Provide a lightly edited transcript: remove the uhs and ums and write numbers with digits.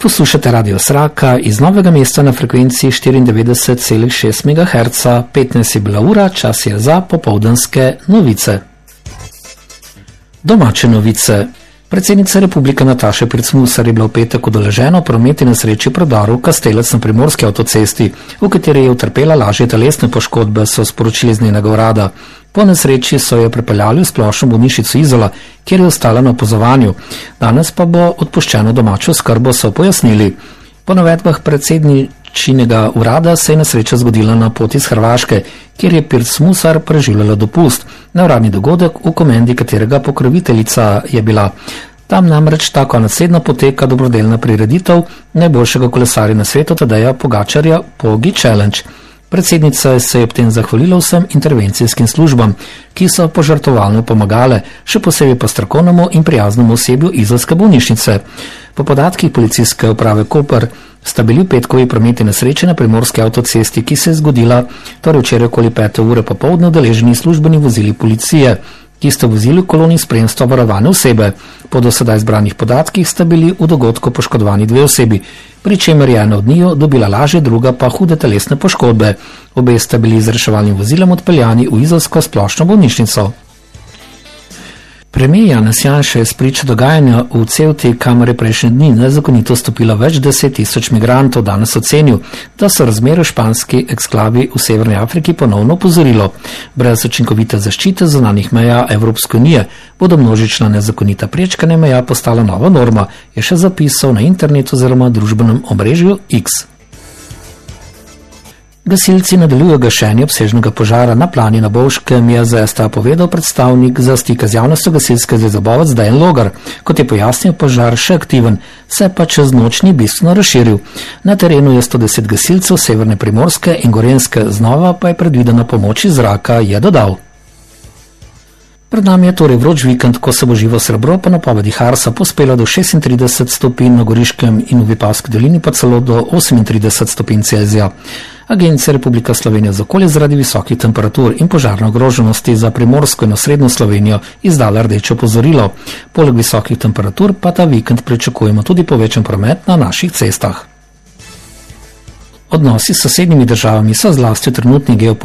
Poslušate Radio Sraka iz Novega mesta na frekvenciji 94,6 MHz. 15 je bila ura, čas je za popoldanske novice. Domače novice. Predsednica republike Nataša Pirc Musar je bila v petek udeležena v prometni nesreči predaru Kastelec na primorski avtocesti, v kateri je utrpela lažje telesne poškodbe, so sporočili z njenega urada. Po nesreči so jo prepeljali v splošno bolnišnico Izola, kjer je ostala na opazovanju. Danes pa bo odpuščeno domačo oskrbo, so pojasnili. Po navedbah predsedničinega urada se je nesreča zgodila na poti iz Hrvaške, kjer je Pirc Musar preživljala dopust. Neuradni dogodek, v komendi katerega pokroviteljica je bila. Tam namreč ta konec tedna poteka dobrodelna prireditev najboljšega kolesarja na svetu Tadeja Pogačarja Pogi Challenge. Predsednica se je ob tem zahvalila vsem intervencijskim službam, ki so požrtvovalno pomagale, še posebej pa strokovnemu in prijaznemu osebju izolske bolnišnice. Po podatkih policijske uprave Koper sta bili v petkovi prometni nesreči na primorski avtocesti, ki se je zgodila torej včeraj okoli 5. ure popoldne, udeleženi službeni vozili policije, ki sta vozili v koloni spremstva varovane osebe. Po do sedaj zbranih podatkih sta bili v dogodku poškodovani 2 osebi, pri čemer je ena od njiju dobila lažje, druga pa hude telesne poškodbe. Obe sta bili z reševalnim vozilom odpeljani v izolsko splošno bolnišnico. Premijer Janez Janša je spričo dogajanja v Ceuti, kamor je prejšnje dni nezakonito stopilo več 10.000 migrantov, danes ocenil, da so razmere v španski eksklavi v Severni Afriki ponovno opozorilo. Brez učinkovite zaščite zunanjih meja Evropske unije bodo množična nezakonita prečkanja meja postala nova norma, je še zapisal na internetu oziroma družbenem omrežju X. Gasilci nadaljujejo gašenje obsežnega požara na Plani na Bovškem, je za STA povedal predstavnik za stike z javnostjo gasilske zveze Bovec Dejan Logar. Kot je pojasnil, požar še aktiven, se pa čez noč ni bistveno razširil. Na terenu je 110 gasilcev severne Primorske in Gorenjske, znova pa je predvidena pomoč iz zraka, je dodal. Pred nami je torej vroč vikend, ko se bo živo srebro po napovedi Harsa pospelo do 36 stopinj, na Goriškem in v Vipavski dolini pa celo do 38 stopinj Celzija. Agencija Republika Slovenija za okolje zaradi visokih temperatur in požarne ogroženosti za Primorsko in osrednjo Slovenijo izdala rdeče opozorilo. Poleg visokih temperatur pa ta vikend pričakujemo tudi povečan promet na naših cestah. Odnosi s sosednjimi državami so zlasti v trenutni geopolitični